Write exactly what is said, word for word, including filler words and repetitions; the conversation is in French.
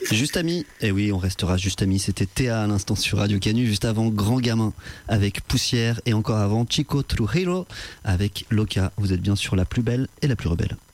Juste Ami, et oui, on restera juste amis. C'était Théa à l'instant sur Radio Canu, juste avant Grand Gamin avec Poussière et encore avant Chico Trujillo avec Loca. Vous êtes bien sur la plus belle et la plus rebelle.